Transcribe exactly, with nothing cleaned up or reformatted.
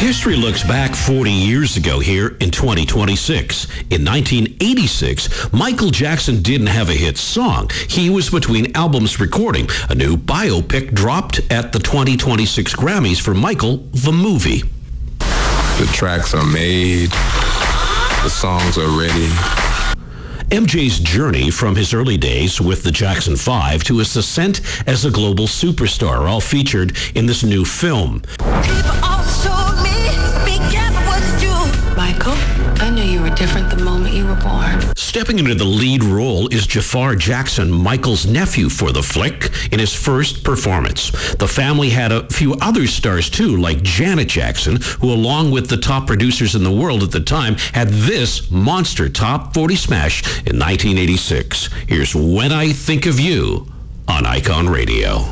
History looks back forty years ago here in twenty twenty-six. In nineteen eighty-six, Michael Jackson didn't have a hit song. He was between albums recording. A new biopic dropped at the twenty twenty-six Grammys for Michael, the movie. The tracks are made. The songs are ready. M J's journey from his early days with the Jackson Five to his ascent as a global superstar are all featured in this new film. Michael, I knew you were different the moment you were born. Stepping into the lead role is Jafar Jackson, Michael's nephew for the flick, in his first performance. The family had a few other stars too, like Janet Jackson, who along with the top producers in the world at the time had this monster top forty smash in nineteen eighty-six. Here's When I Think of You on Icon Radio.